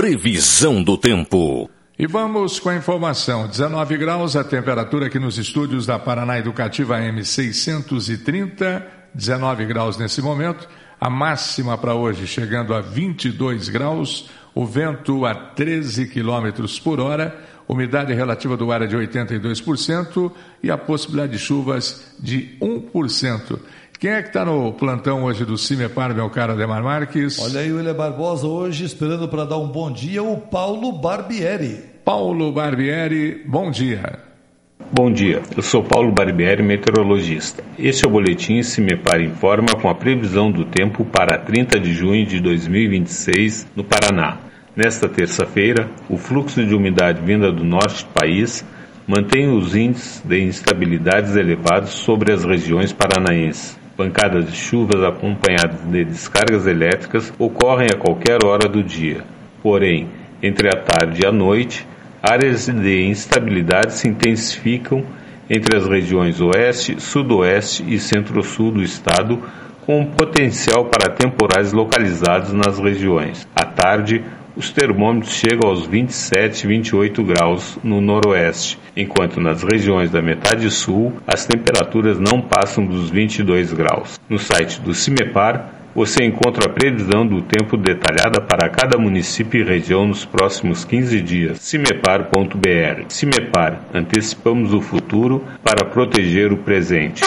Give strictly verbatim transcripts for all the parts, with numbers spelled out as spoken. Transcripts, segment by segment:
Previsão do tempo. E vamos com a informação. dezenove graus a temperatura aqui nos estúdios da Paraná Educativa M seiscentos e trinta, dezenove graus nesse momento. A máxima para hoje chegando a vinte e dois graus, o vento a treze quilômetros por hora, umidade relativa do ar é de oitenta e dois por cento e a possibilidade de chuvas de um por cento. Quem é que está no plantão hoje do Cimepar, meu caro Ademar Marques? Olha aí o William Barbosa hoje, esperando para dar um bom dia, o Paulo Barbieri. Paulo Barbieri, bom dia. Bom dia, eu sou Paulo Barbieri, meteorologista. Este é o boletim Cimepar Informa com a previsão do tempo para trinta de junho de dois mil e vinte e seis no Paraná. Nesta terça-feira, o fluxo de umidade vinda do norte do país mantém os índices de instabilidades elevados sobre as regiões paranaenses. Pancadas de chuvas acompanhadas de descargas elétricas ocorrem a qualquer hora do dia. Porém, entre a tarde e a noite, áreas de instabilidade se intensificam entre as regiões oeste, sudoeste e centro-sul do estado, com potencial para temporais localizados nas regiões. À tarde, os termômetros chegam aos vinte e sete, vinte e oito graus no noroeste, enquanto nas regiões da metade sul as temperaturas não passam dos vinte e dois graus. No site do Cimepar, você encontra a previsão do tempo detalhada para cada município e região nos próximos quinze dias. cimepar ponto b r. Cimepar, antecipamos o futuro para proteger o presente.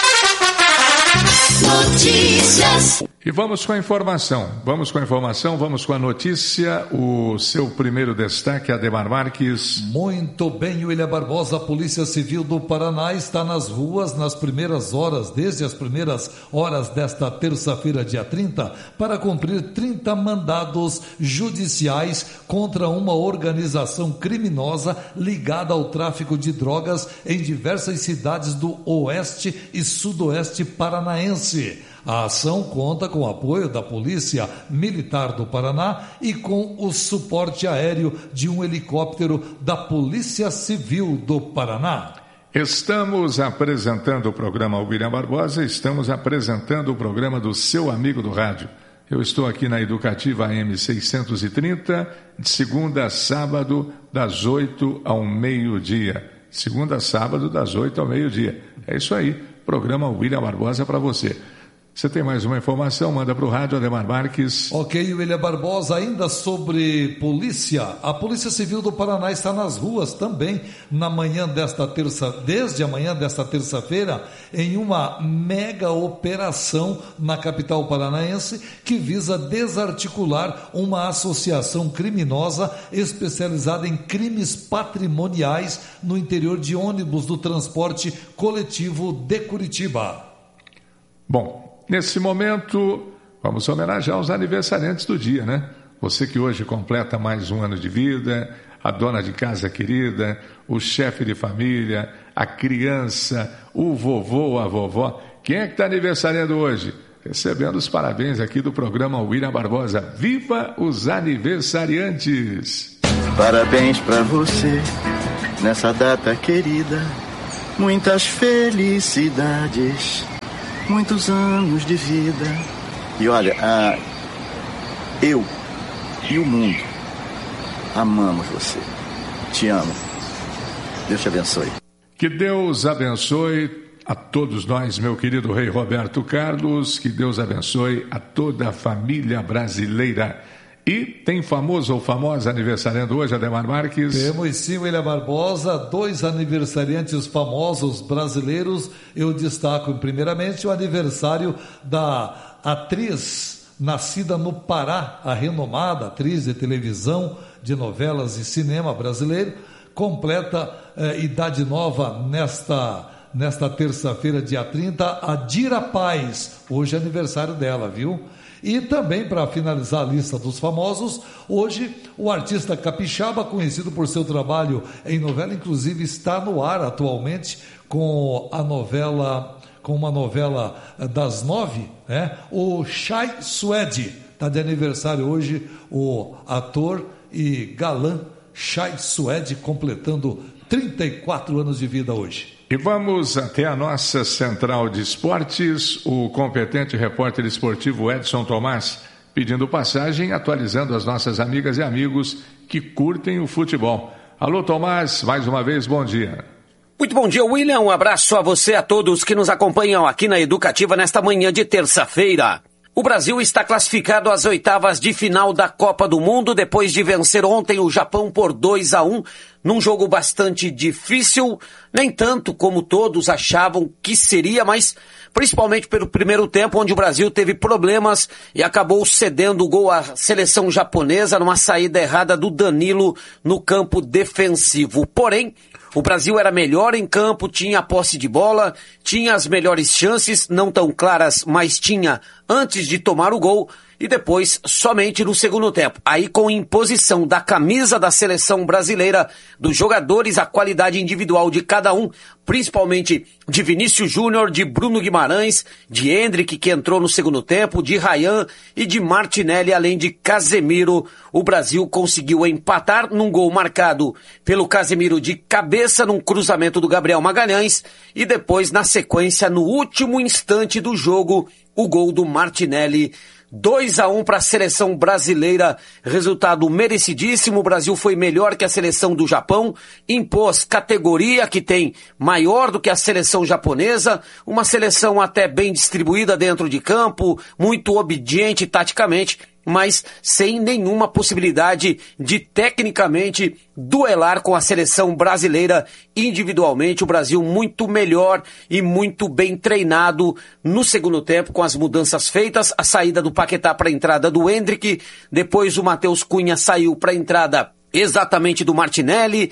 Notícias. E vamos com a informação. Vamos com a informação, vamos com a notícia. O seu primeiro destaque, Ademar Marques. Muito bem, William Barbosa. A Polícia Civil do Paraná está nas ruas nas primeiras horas, desde as primeiras horas desta terça-feira, dia trinta, para cumprir trinta mandados judiciais contra uma organização criminosa ligada ao tráfico de drogas em diversas cidades do oeste e sudoeste paranaense. A ação conta com o apoio da Polícia Militar do Paraná e com o suporte aéreo de um helicóptero da Polícia Civil do Paraná. Estamos apresentando o programa William Barbosa, estamos apresentando o programa do seu amigo do rádio. Eu estou aqui na Educativa M seiscentos e trinta, de segunda a sábado, das oito ao meio-dia. Segunda a sábado, das oito ao meio-dia. É isso aí, programa William Barbosa para você. Você tem mais uma informação? Manda para o rádio, Ademar Marques. Ok, William Barbosa, ainda sobre polícia. A Polícia Civil do Paraná está nas ruas também na manhã desta terça, desde a manhã desta terça-feira, em uma mega operação na capital paranaense que visa desarticular uma associação criminosa especializada em crimes patrimoniais no interior de ônibus do transporte coletivo de Curitiba. Bom, nesse momento, vamos homenagear os aniversariantes do dia, né? Você que hoje completa mais um ano de vida, a dona de casa querida, o chefe de família, a criança, o vovô, a vovó. Quem é que está aniversariando hoje? Recebendo os parabéns aqui do programa William Barbosa. Viva os aniversariantes! Parabéns pra você, nessa data querida, muitas felicidades. Muitos anos de vida. E olha, ah, eu e o mundo amamos você. Te amo. Deus te abençoe. Que Deus abençoe a todos nós, meu querido rei Roberto Carlos. Que Deus abençoe a toda a família brasileira. E tem famoso ou famosa aniversariando hoje, Ademar Marques? Temos sim, William Barbosa, dois aniversariantes famosos brasileiros. Eu destaco primeiramente o aniversário da atriz nascida no Pará, a renomada atriz de televisão, de novelas e cinema brasileiro, completa eh, idade nova nesta, nesta terça-feira, dia trinta, a Dira Paz. Hoje é aniversário dela, viu? E também, para finalizar a lista dos famosos, hoje o artista capixaba, conhecido por seu trabalho em novela, inclusive está no ar atualmente com a novela, com uma novela das nove, né? O Chay Suede. Está de aniversário hoje o ator e galã Chay Suede, completando trinta e quatro anos de vida hoje. E vamos até a nossa central de esportes. O competente repórter esportivo Edson Tomás pedindo passagem, atualizando as nossas amigas e amigos que curtem o futebol. Alô, Tomás, mais uma vez, bom dia. Muito bom dia, William. Um abraço a você e a todos que nos acompanham aqui na Educativa nesta manhã de terça-feira. O Brasil está classificado às oitavas de final da Copa do Mundo depois de vencer ontem o Japão por dois a um, num jogo bastante difícil, nem tanto como todos achavam que seria, mas principalmente pelo primeiro tempo, onde o Brasil teve problemas e acabou cedendo o gol à seleção japonesa numa saída errada do Danilo no campo defensivo. Porém, o Brasil era melhor em campo, tinha a posse de bola, tinha as melhores chances, não tão claras, mas tinha antes de tomar o gol e depois somente no segundo tempo. Aí com imposição da camisa da seleção brasileira, dos jogadores, a qualidade individual de cada um, principalmente de Vinícius Júnior, de Bruno Guimarães, de Endrick, que entrou no segundo tempo, de Ryan e de Martinelli, além de Casemiro. O Brasil conseguiu empatar num gol marcado pelo Casemiro de cabeça num cruzamento do Gabriel Magalhães e depois, na sequência, no último instante do jogo, o gol do Martinelli. dois a um para a seleção brasileira, resultado merecidíssimo. O Brasil foi melhor que a seleção do Japão, impôs categoria que tem maior do que a seleção japonesa, uma seleção até bem distribuída dentro de campo, muito obediente taticamente, mas sem nenhuma possibilidade de tecnicamente duelar com a seleção brasileira individualmente. O Brasil muito melhor e muito bem treinado no segundo tempo, com as mudanças feitas, a saída do Paquetá para a entrada do Endrick, depois o Matheus Cunha saiu para a entrada exatamente do Martinelli,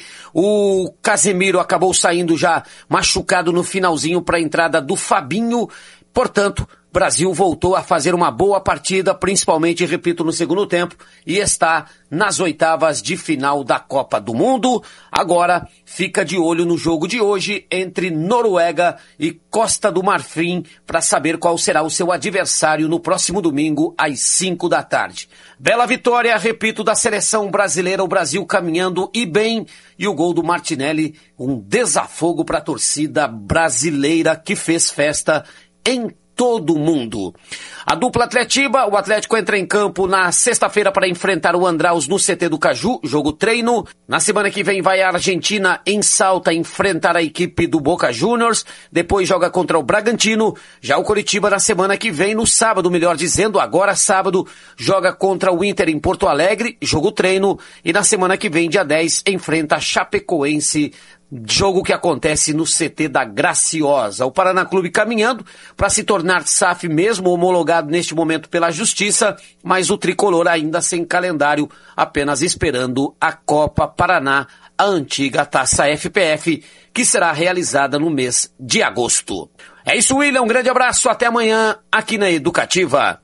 o Casemiro acabou saindo já machucado no finalzinho para a entrada do Fabinho. Portanto, o Brasil voltou a fazer uma boa partida, principalmente, repito, no segundo tempo, e está nas oitavas de final da Copa do Mundo. Agora, fica de olho no jogo de hoje entre Noruega e Costa do Marfim para saber qual será o seu adversário no próximo domingo, às cinco da tarde. Bela vitória, repito, da seleção brasileira, o Brasil caminhando e bem, e o gol do Martinelli, um desafogo para a torcida brasileira que fez festa em todo mundo. A dupla Atletiba, o Atlético entra em campo na sexta-feira para enfrentar o Andraus no C T do Caju, jogo treino. Na semana que vem vai a Argentina em Salta enfrentar a equipe do Boca Juniors, depois joga contra o Bragantino. Já o Coritiba na semana que vem, no sábado, melhor dizendo, agora sábado, joga contra o Inter em Porto Alegre, jogo treino, e na semana que vem, dia dez, enfrenta a Chapecoense, jogo que acontece no C T da Graciosa. O Paraná Clube caminhando para se tornar S A F mesmo, homologado neste momento pela Justiça, mas o tricolor ainda sem calendário, apenas esperando a Copa Paraná, a antiga Taça F P F, que será realizada no mês de agosto. É isso, William, um grande abraço, até amanhã aqui na Educativa.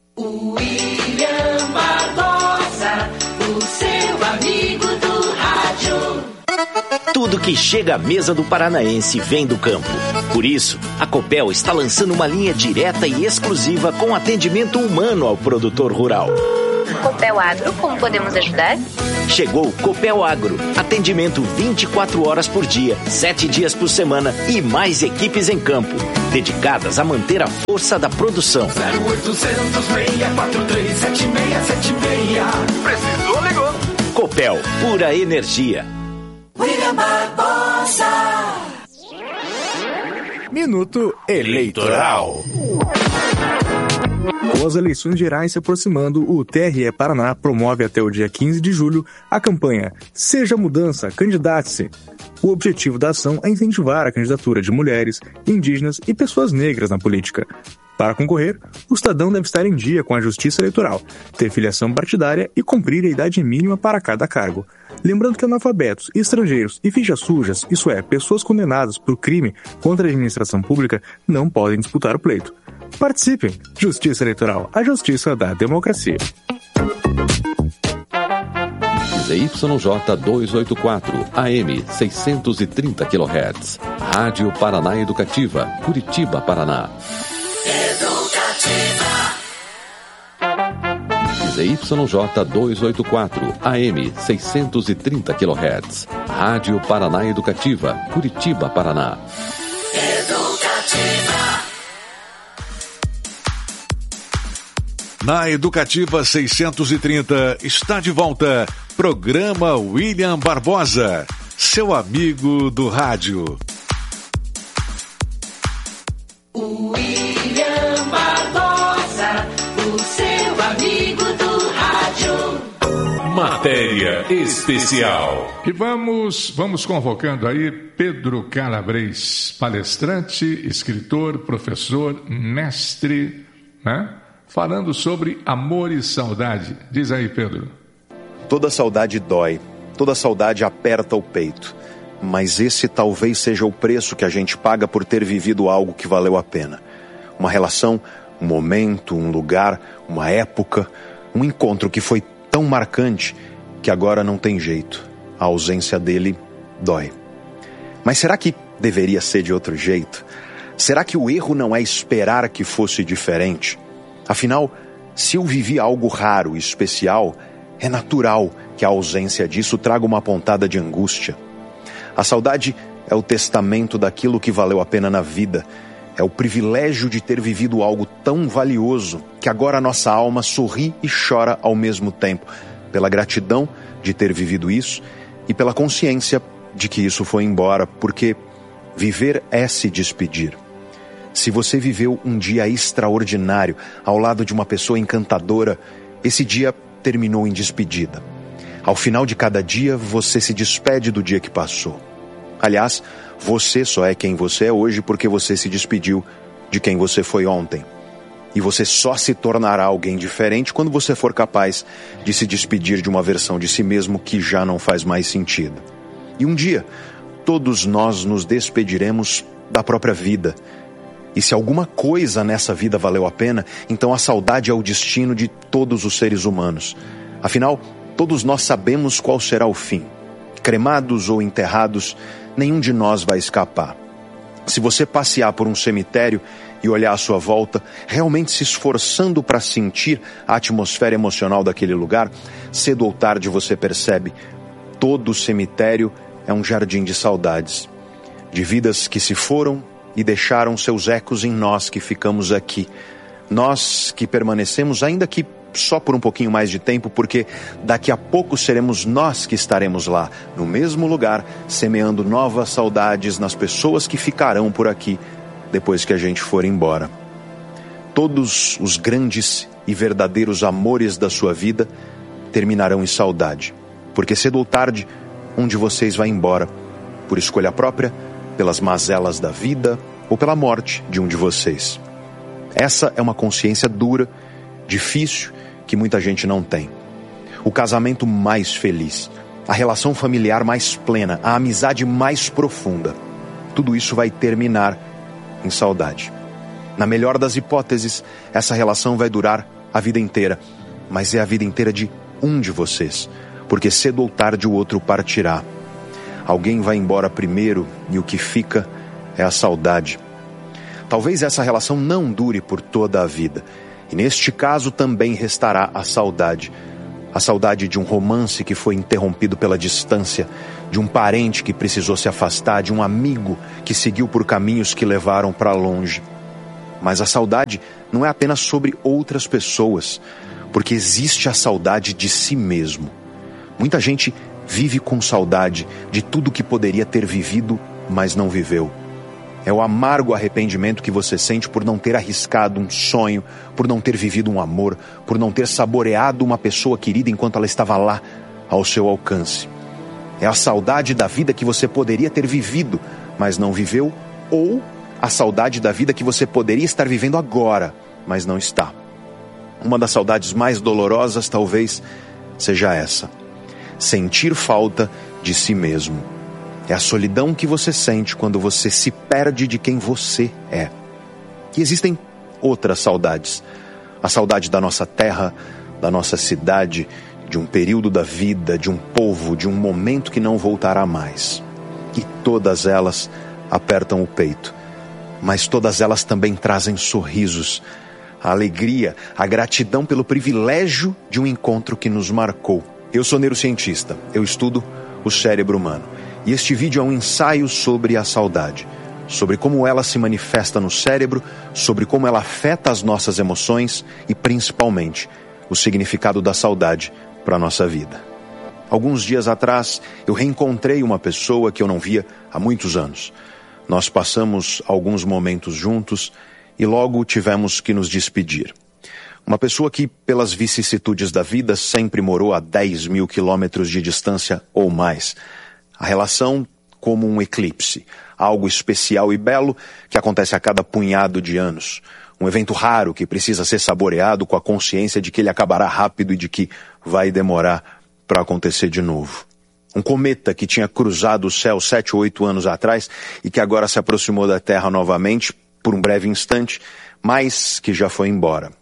William Barbosa, o seu amigo do rádio. Tudo que chega à mesa do paranaense vem do campo. Por isso, a Copel está lançando uma linha direta e exclusiva com atendimento humano ao produtor rural. Copel Agro, como podemos ajudar? Chegou Copel Agro. Atendimento vinte e quatro horas por dia, sete dias por semana e mais equipes em campo, dedicadas a manter a força da produção. zero oitocentos, seis quatro três, sete seis sete seis. Precisou, ligou. Copel, pura energia. William Barbosa. Minuto Eleitoral. Com as eleições gerais se aproximando, o T R E Paraná promove até o dia quinze de julho a campanha Seja Mudança, Candidate-se. O objetivo da ação é incentivar a candidatura de mulheres, indígenas e pessoas negras na política. Para concorrer, o cidadão deve estar em dia com a Justiça Eleitoral, ter filiação partidária e cumprir a idade mínima para cada cargo. Lembrando que analfabetos, estrangeiros e fichas sujas, isso é, pessoas condenadas por crime contra a administração pública, não podem disputar o pleito. Participem! Justiça Eleitoral, a justiça da democracia. Z Y J duzentos e oitenta e quatro, A M seiscentos e trinta quilohertz. Rádio Paraná Educativa, Curitiba, Paraná. Educativa. Z Y J duzentos e oitenta e quatro, A M seiscentos e trinta quilohertz. Rádio Paraná Educativa, Curitiba, Paraná. Educativa. Na Educativa seiscentos e trinta está de volta, programa William Barbosa, seu amigo do rádio. William Barbosa, o seu amigo do rádio. Matéria especial. E vamos, vamos convocando aí Pedro Calabres, palestrante, escritor, professor, mestre, né? Falando sobre amor e saudade. Diz aí, Pedro. Toda saudade dói, toda saudade aperta o peito. Mas esse talvez seja o preço que a gente paga por ter vivido algo que valeu a pena. Uma relação, um momento, um lugar, uma época, um encontro que foi tão marcante que agora não tem jeito. A ausência dele dói. Mas será que deveria ser de outro jeito? Será que o erro não é esperar que fosse diferente? Afinal, se eu vivi algo raro e especial, é natural que a ausência disso traga uma pontada de angústia. A saudade é o testamento daquilo que valeu a pena na vida. É o privilégio de ter vivido algo tão valioso que agora a nossa alma sorri e chora ao mesmo tempo, pela gratidão de ter vivido isso e pela consciência de que isso foi embora, porque viver é se despedir. Se você viveu um dia extraordinário ao lado de uma pessoa encantadora, esse dia terminou em despedida. Ao final de cada dia, você se despede do dia que passou. Aliás, você só é quem você é hoje porque você se despediu de quem você foi ontem. E você só se tornará alguém diferente quando você for capaz de se despedir de uma versão de si mesmo que já não faz mais sentido. E um dia, todos nós nos despediremos da própria vida. E se alguma coisa nessa vida valeu a pena, então a saudade é o destino de todos os seres humanos. Afinal, todos nós sabemos qual será o fim. Cremados ou enterrados, nenhum de nós vai escapar. Se você passear por um cemitério e olhar à sua volta, realmente se esforçando para sentir a atmosfera emocional daquele lugar, cedo ou tarde você percebe, todo cemitério é um jardim de saudades, de vidas que se foram e deixaram seus ecos em nós que ficamos aqui. Nós que permanecemos, ainda que só por um pouquinho mais de tempo, porque daqui a pouco seremos nós que estaremos lá, no mesmo lugar, semeando novas saudades nas pessoas que ficarão por aqui depois que a gente for embora. Todos os grandes e verdadeiros amores da sua vida terminarão em saudade, porque cedo ou tarde um de vocês vai embora, por escolha própria, pelas mazelas da vida ou pela morte de um de vocês. Essa é uma consciência dura, difícil, que muita gente não tem. O casamento mais feliz, a relação familiar mais plena, a amizade mais profunda, tudo isso vai terminar em saudade. Na melhor das hipóteses, essa relação vai durar a vida inteira, mas é a vida inteira de um de vocês, porque cedo ou tarde o outro partirá. Alguém vai embora primeiro e o que fica é a saudade. Talvez essa relação não dure por toda a vida. E neste caso também restará a saudade. A saudade de um romance que foi interrompido pela distância, de um parente que precisou se afastar, de um amigo que seguiu por caminhos que levaram para longe. Mas a saudade não é apenas sobre outras pessoas, porque existe a saudade de si mesmo. Muita gente vive com saudade de tudo que poderia ter vivido, mas não viveu. É o amargo arrependimento que você sente por não ter arriscado um sonho, por não ter vivido um amor, por não ter saboreado uma pessoa querida enquanto ela estava lá, ao seu alcance. É a saudade da vida que você poderia ter vivido, mas não viveu, ou a saudade da vida que você poderia estar vivendo agora, mas não está. Uma das saudades mais dolorosas, talvez, seja essa. Sentir falta de si mesmo. É a solidão que você sente quando você se perde de quem você é. E existem outras saudades. A saudade da nossa terra, da nossa cidade, de um período da vida, de um povo, de um momento que não voltará mais. E todas elas apertam o peito. Mas todas elas também trazem sorrisos, a alegria, a gratidão pelo privilégio de um encontro que nos marcou. Eu sou neurocientista, eu estudo o cérebro humano. E este vídeo é um ensaio sobre a saudade, sobre como ela se manifesta no cérebro, sobre como ela afeta as nossas emoções e, principalmente, o significado da saudade para a nossa vida. Alguns dias atrás, eu reencontrei uma pessoa que eu não via há muitos anos. Nós passamos alguns momentos juntos e logo tivemos que nos despedir. Uma pessoa que, pelas vicissitudes da vida, sempre morou a dez mil quilômetros de distância ou mais. A relação como um eclipse, algo especial e belo que acontece a cada punhado de anos. Um evento raro que precisa ser saboreado com a consciência de que ele acabará rápido e de que vai demorar para acontecer de novo. Um cometa que tinha cruzado o céu sete ou oito anos atrás e que agora se aproximou da Terra novamente por um breve instante, mas que já foi embora.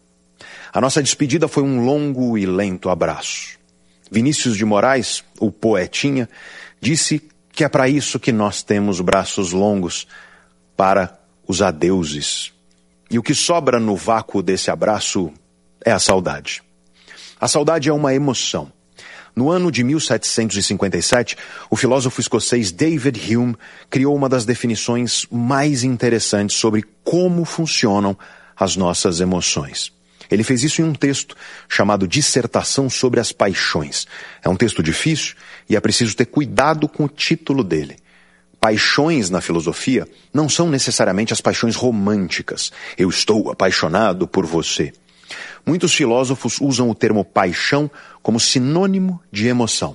A nossa despedida foi um longo e lento abraço. Vinícius de Moraes, o poetinha, disse que é para isso que nós temos braços longos, para os adeuses. E o que sobra no vácuo desse abraço é a saudade. A saudade é uma emoção. No ano de mil setecentos e cinquenta e sete, o filósofo escocês David Hume criou uma das definições mais interessantes sobre como funcionam as nossas emoções. Ele fez isso em um texto chamado Dissertação sobre as Paixões. É um texto difícil e é preciso ter cuidado com o título dele. Paixões na filosofia não são necessariamente as paixões românticas. Eu estou apaixonado por você. Muitos filósofos usam o termo paixão como sinônimo de emoção.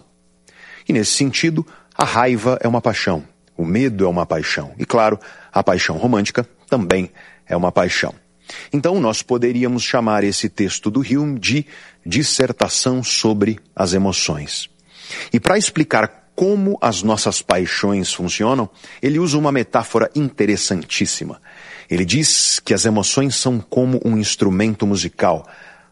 E nesse sentido, a raiva é uma paixão, o medo é uma paixão. E claro, a paixão romântica também é uma paixão. Então nós poderíamos chamar esse texto do Hume de Dissertação sobre as Emoções. E para explicar como as nossas paixões funcionam, ele usa uma metáfora interessantíssima. Ele diz que as emoções são como um instrumento musical,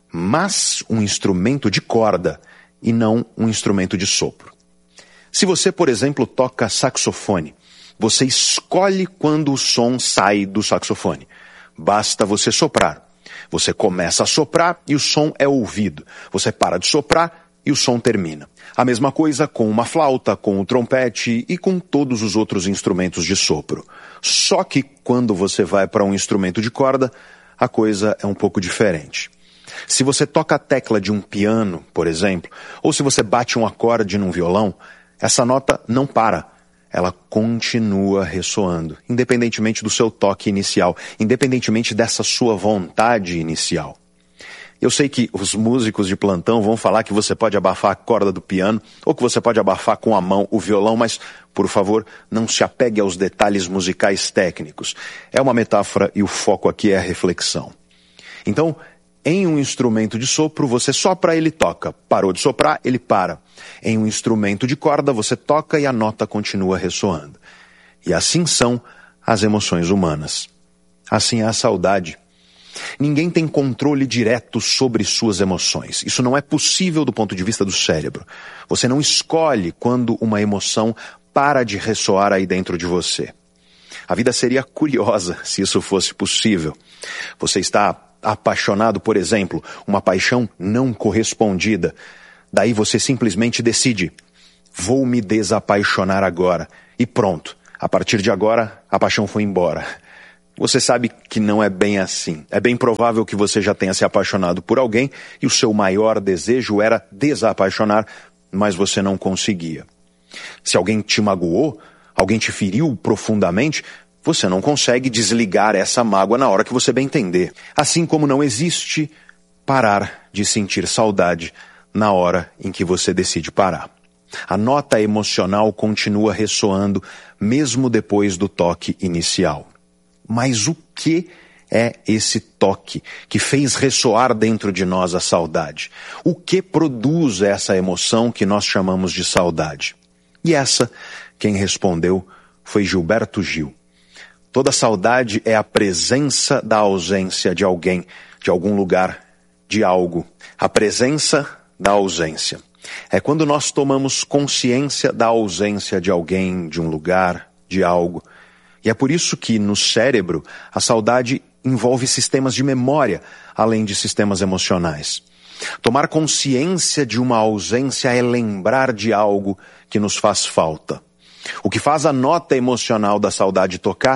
mas um instrumento de corda e não um instrumento de sopro. Se você, por exemplo, toca saxofone, você escolhe quando o som sai do saxofone. Basta você soprar. Você começa a soprar e o som é ouvido. Você para de soprar e o som termina. A mesma coisa com uma flauta, com o trompete e com todos os outros instrumentos de sopro. Só que quando você vai para um instrumento de corda, a coisa é um pouco diferente. Se você toca a tecla de um piano, por exemplo, ou se você bate um acorde num violão, essa nota não para. Ela continua ressoando, independentemente do seu toque inicial, independentemente dessa sua vontade inicial. Eu sei que os músicos de plantão vão falar que você pode abafar a corda do piano, ou que você pode abafar com a mão o violão, mas, por favor, não se apegue aos detalhes musicais técnicos. É uma metáfora e o foco aqui é a reflexão. Então, em um instrumento de sopro, você sopra, ele toca. Parou de soprar, ele para. Em um instrumento de corda, você toca e a nota continua ressoando. E assim são as emoções humanas. Assim é a saudade. Ninguém tem controle direto sobre suas emoções. Isso não é possível do ponto de vista do cérebro. Você não escolhe quando uma emoção para de ressoar aí dentro de você. A vida seria curiosa se isso fosse possível. Você está apaixonado, por exemplo, uma paixão não correspondida. Daí você simplesmente decide, vou me desapaixonar agora. E pronto, a partir de agora, a paixão foi embora. Você sabe que não é bem assim. É bem provável que você já tenha se apaixonado por alguém e o seu maior desejo era desapaixonar, mas você não conseguia. Se alguém te magoou, alguém te feriu profundamente, você não consegue desligar essa mágoa na hora que você bem entender. Assim como não existe parar de sentir saudade na hora em que você decide parar. A nota emocional continua ressoando mesmo depois do toque inicial. Mas o que é esse toque que fez ressoar dentro de nós a saudade? O que produz essa emoção que nós chamamos de saudade? E essa, quem respondeu, foi Gilberto Gil. Toda saudade é a presença da ausência de alguém, de algum lugar, de algo. A presença da ausência. É quando nós tomamos consciência da ausência de alguém, de um lugar, de algo. E é por isso que no cérebro a saudade envolve sistemas de memória, além de sistemas emocionais. Tomar consciência de uma ausência é lembrar de algo que nos faz falta. O que faz a nota emocional da saudade tocar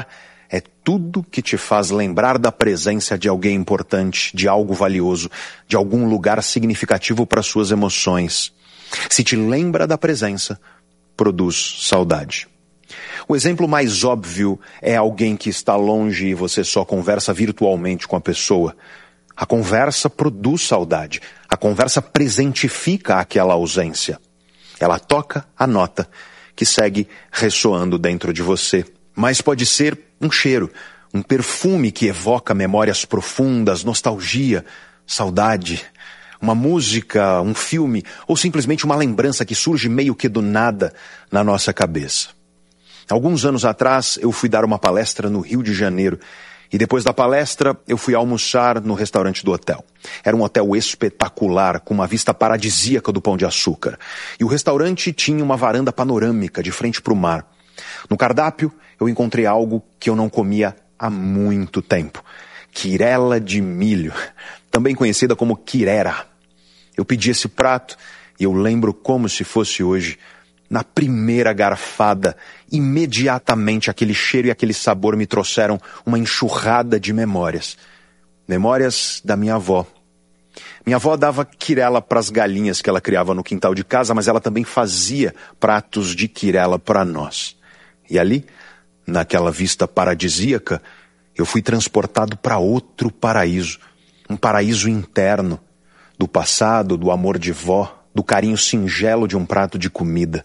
é tudo que te faz lembrar da presença de alguém importante, de algo valioso, de algum lugar significativo para suas emoções. Se te lembra da presença, produz saudade. O exemplo mais óbvio é alguém que está longe e você só conversa virtualmente com a pessoa. A conversa produz saudade. A conversa presentifica aquela ausência. Ela toca a nota que segue ressoando dentro de você. Mas pode ser um cheiro, um perfume que evoca memórias profundas, nostalgia, saudade. Uma música, um filme ou simplesmente uma lembrança que surge meio que do nada na nossa cabeça. Alguns anos atrás eu fui dar uma palestra no Rio de Janeiro e depois da palestra eu fui almoçar no restaurante do hotel. Era um hotel espetacular com uma vista paradisíaca do Pão de Açúcar e o restaurante tinha uma varanda panorâmica de frente para o mar. No cardápio eu encontrei algo que eu não comia há muito tempo. Quirela de milho, também conhecida como quirera. Eu pedi esse prato e eu lembro como se fosse hoje. Na primeira garfada, imediatamente aquele cheiro e aquele sabor me trouxeram uma enxurrada de memórias. Memórias da minha avó. Minha avó dava quirela para as galinhas que ela criava no quintal de casa, mas ela também fazia pratos de quirela para nós. E ali, naquela vista paradisíaca, eu fui transportado para outro paraíso. Um paraíso interno, do passado, do amor de vó, do carinho singelo de um prato de comida,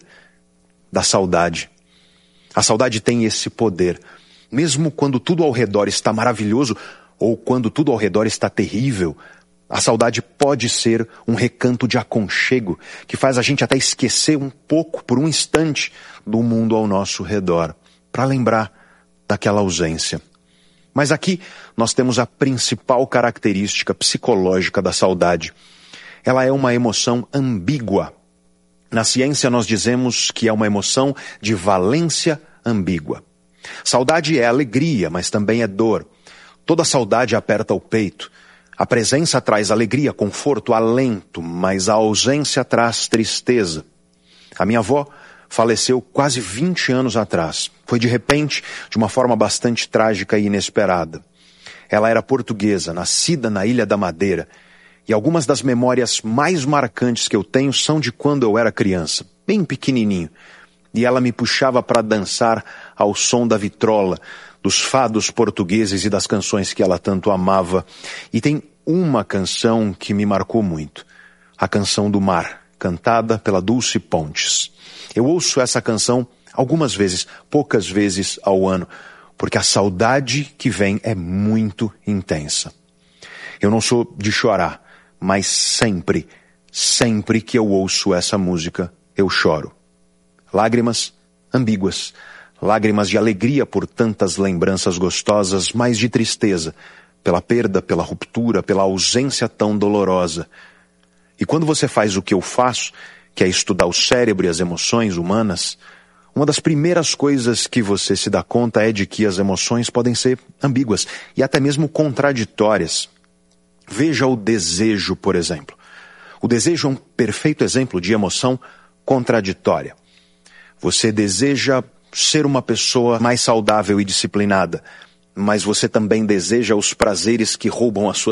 da saudade. A saudade tem esse poder. Mesmo quando tudo ao redor está maravilhoso, ou quando tudo ao redor está terrível, a saudade pode ser um recanto de aconchego, que faz a gente até esquecer um pouco, por um instante, do mundo ao nosso redor, para lembrar daquela ausência. Mas aqui nós temos a principal característica psicológica da saudade. Ela é uma emoção ambígua. Na ciência nós dizemos que é uma emoção de valência ambígua. Saudade é alegria, mas também é dor. Toda saudade aperta o peito. A presença traz alegria, conforto, alento, mas a ausência traz tristeza. A minha avó faleceu quase vinte anos atrás. Foi de repente, de uma forma bastante trágica e inesperada. Ela era portuguesa, nascida na Ilha da Madeira. E algumas das memórias mais marcantes que eu tenho são de quando eu era criança, bem pequenininho. E ela me puxava para dançar ao som da vitrola, dos fados portugueses e das canções que ela tanto amava. E tem uma canção que me marcou muito. A Canção do Mar, cantada pela Dulce Pontes. Eu ouço essa canção algumas vezes, poucas vezes ao ano, porque a saudade que vem é muito intensa. Eu não sou de chorar, mas sempre, sempre que eu ouço essa música, eu choro. Lágrimas ambíguas, lágrimas de alegria por tantas lembranças gostosas, mas de tristeza, pela perda, pela ruptura, pela ausência tão dolorosa. E quando você faz o que eu faço, que é estudar o cérebro e as emoções humanas, uma das primeiras coisas que você se dá conta é de que as emoções podem ser ambíguas e até mesmo contraditórias. Veja o desejo, por exemplo. O desejo é um perfeito exemplo de emoção contraditória. Você deseja ser uma pessoa mais saudável e disciplinada, mas você também deseja os prazeres que roubam a sua